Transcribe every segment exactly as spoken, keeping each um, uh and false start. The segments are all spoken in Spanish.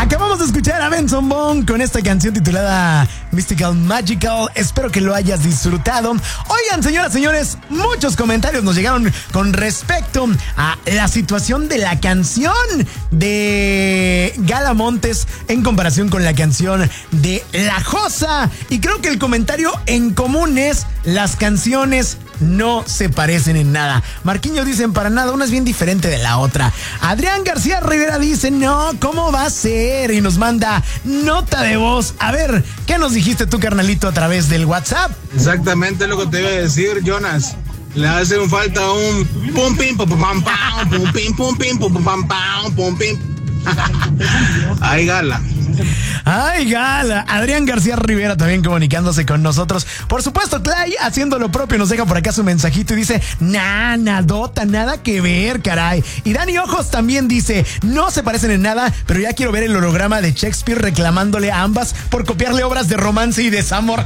Acabamos de escuchar a Benson Boone con esta canción titulada Mystical Magical. Espero que lo hayas disfrutado. Oigan, señoras, señores, muchos comentarios nos llegaron con respecto a la situación de la canción de Gala Montes en comparación con la canción de La Josa. Y creo que el comentario en común es: las canciones no se parecen en nada. Marquinhos dicen: para nada, una es bien diferente de la otra. Adrián García Rivera dice: no, ¿cómo va a ser? Y nos manda nota de voz. A ver, ¿qué nos dijiste tú, carnalito, a través del WhatsApp? Exactamente lo que te iba a decir, Jonas. Le hace falta un pum pim pum pam pam pum pim pum pim pum pam pam pum pim. Ay, Gala. Ay, Gala. Adrián García Rivera también comunicándose con nosotros. Por supuesto, Clay haciendo lo propio nos deja por acá su mensajito y dice: nah, nadota, nada que ver, caray. Y Dani Ojos también dice: no se parecen en nada, pero ya quiero ver el holograma de Shakespeare reclamándole a ambas por copiarle obras de romance y desamor.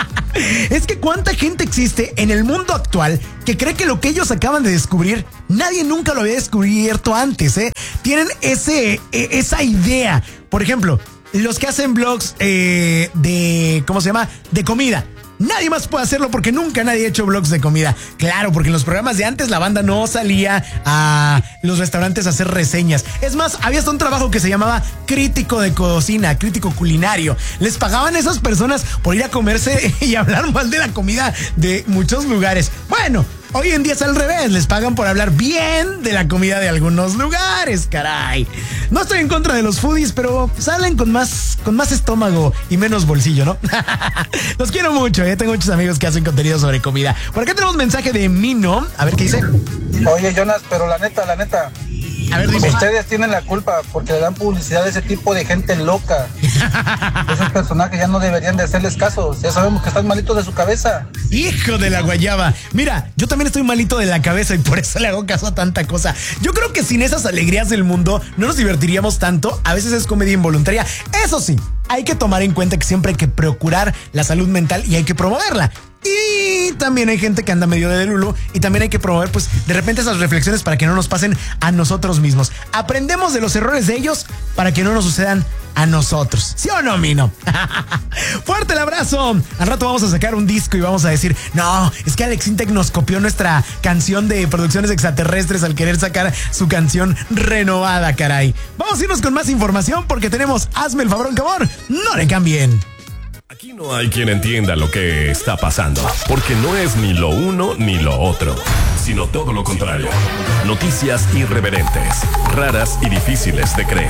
Es que cuánta gente existe en el mundo actual que cree que lo que ellos acaban de descubrir, nadie nunca lo había descubierto antes, ¿eh? Tienen ese, esa idea. Por ejemplo, los que hacen blogs eh, de, ¿cómo se llama? De comida. Nadie más puede hacerlo porque nunca nadie ha hecho blogs de comida. Claro, porque en los programas de antes la banda no salía a los restaurantes a hacer reseñas. Es más, había hasta un trabajo que se llamaba crítico de cocina, crítico culinario. Les pagaban a esas personas por ir a comerse y hablar mal de la comida de muchos lugares. Bueno, hoy en día es al revés, les pagan por hablar bien de la comida de algunos lugares, caray. No estoy en contra de los foodies, pero salen con más, con más estómago y menos bolsillo, ¿no? Los quiero mucho, ¿eh? Tengo muchos amigos que hacen contenido sobre comida. Por acá tenemos un mensaje de Mino, a ver qué dice. Oye, Jonas, pero la neta, la neta, a ver, dime. Ustedes tienen la culpa porque le dan publicidad a ese tipo de gente loca. Esos personajes ya no deberían de hacerles caso. Ya sabemos que están malitos de su cabeza. Hijo de la guayaba. Mira, yo también estoy malito de la cabeza y por eso le hago caso a tanta cosa. Yo creo que sin esas alegrías del mundo no nos divertiríamos tanto. A veces es comedia involuntaria. Eso sí, hay que tomar en cuenta que siempre hay que procurar la salud mental y hay que promoverla. Y también hay gente que anda medio de lulo y también hay que promover, pues, de repente esas reflexiones para que no nos pasen a nosotros mismos. Aprendemos de los errores de ellos para que no nos sucedan a nosotros. ¿Sí o no, Mino? ¡Fuerte el abrazo! Al rato vamos a sacar un disco y vamos a decir: no, es que Alex Intec nos copió nuestra canción de Producciones Extraterrestres al querer sacar su canción renovada, caray. Vamos a irnos con más información porque tenemos Hazme el Fabrón Cabor. No le cambien. Aquí no hay quien entienda lo que está pasando, porque no es ni lo uno ni lo otro, sino todo lo contrario. Noticias irreverentes, raras y difíciles de creer.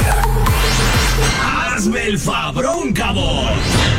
¡Hazme el Fabrón, cabrón!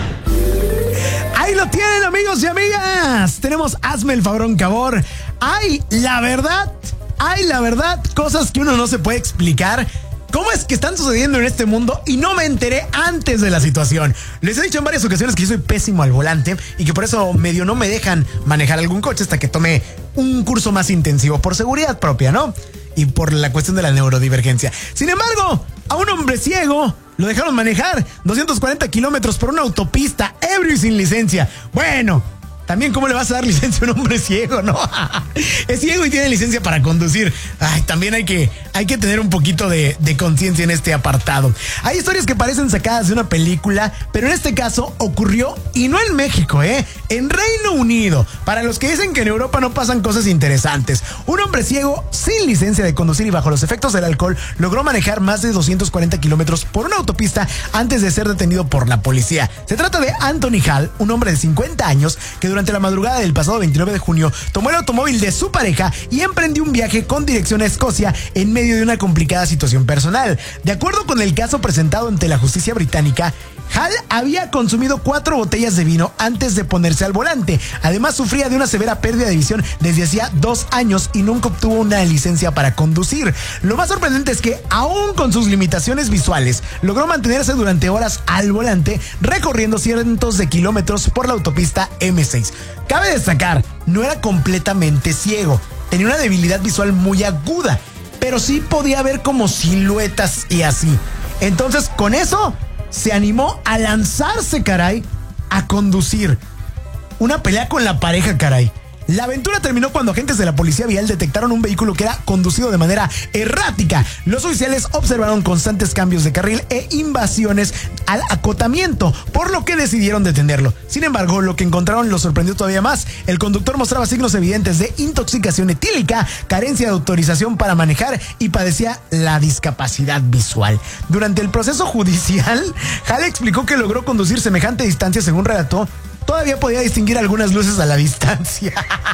Ahí lo tienen, amigos y amigas. Tenemos Hazme el Fabrón, Cabor. Ay, la verdad, ay, la verdad, cosas que uno no se puede explicar. ¿Cómo es que están sucediendo en este mundo y no me enteré antes de la situación? Les he dicho en varias ocasiones que yo soy pésimo al volante y que por eso medio no me dejan manejar algún coche hasta que tome un curso más intensivo por seguridad propia, ¿no? Y por la cuestión de la neurodivergencia. Sin embargo, a un hombre ciego lo dejaron manejar doscientos cuarenta kilómetros por una autopista, ebrio y sin licencia. Bueno, también, ¿cómo le vas a dar licencia a un hombre ciego, no? Es ciego y tiene licencia para conducir. Ay, también hay que, hay que tener un poquito de, de conciencia en este apartado. Hay historias que parecen sacadas de una película, pero en este caso ocurrió, y no en México, ¿eh? En Reino Unido. Para los que dicen que en Europa no pasan cosas interesantes. Un hombre ciego, sin licencia de conducir y bajo los efectos del alcohol, logró manejar más de doscientos cuarenta kilómetros por una autopista antes de ser detenido por la policía. Se trata de Anthony Hall, un hombre de cincuenta años que durante Durante la madrugada del pasado veintinueve de junio, tomó el automóvil de su pareja y emprendió un viaje con dirección a Escocia en medio de una complicada situación personal. De acuerdo con el caso presentado ante la justicia británica, Hall había consumido cuatro botellas de vino antes de ponerse al volante. Además, sufría de una severa pérdida de visión desde hacía dos años y nunca obtuvo una licencia para conducir. Lo más sorprendente es que, aún con sus limitaciones visuales, logró mantenerse durante horas al volante, recorriendo cientos de kilómetros por la autopista eme seis. Cabe destacar, no era completamente ciego, tenía una debilidad visual muy aguda, pero sí podía ver como siluetas y así. Entonces, con eso se animó a lanzarse, caray, a conducir. Una pelea con la pareja, caray. La aventura terminó cuando agentes de la policía vial detectaron un vehículo que era conducido de manera errática. Los oficiales observaron constantes cambios de carril e invasiones al acotamiento, por lo que decidieron detenerlo. Sin embargo, lo que encontraron los sorprendió todavía más. El conductor mostraba signos evidentes de intoxicación etílica, carencia de autorización para manejar y padecía la discapacidad visual. Durante el proceso judicial, Hale explicó que logró conducir semejante distancia, según relató. Todavía podía distinguir algunas luces a la distancia.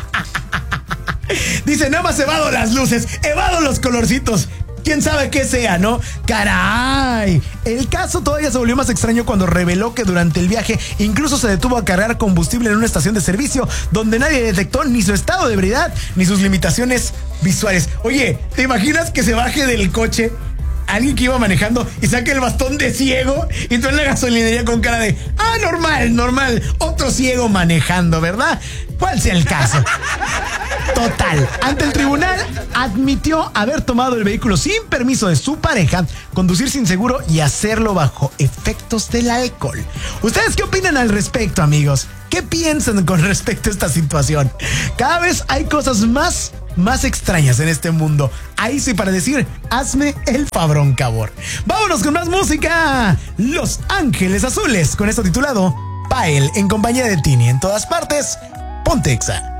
Dice, nada más evado las luces, evado los colorcitos. ¿Quién sabe qué sea, no? ¡Caray! El caso todavía se volvió más extraño cuando reveló que durante el viaje incluso se detuvo a cargar combustible en una estación de servicio donde nadie detectó ni su estado de ebriedad ni sus limitaciones visuales. Oye, ¿te imaginas que se baje del coche alguien que iba manejando y saque el bastón de ciego y tú en la gasolinería con cara de, ah, normal, normal, otro ciego manejando, ¿verdad? ¿Cuál sea el caso? Total, ante el tribunal admitió haber tomado el vehículo sin permiso de su pareja, conducir sin seguro y hacerlo bajo efectos del alcohol. ¿Ustedes qué opinan al respecto, amigos? ¿Qué piensan con respecto a esta situación? Cada vez hay cosas más más extrañas en este mundo. Ahí sí, para decir, hazme el fabrón, cabor. Vámonos con más música. Los Ángeles Azules, con esto titulado Pael, en compañía de Tini. En todas partes, ponte Exa.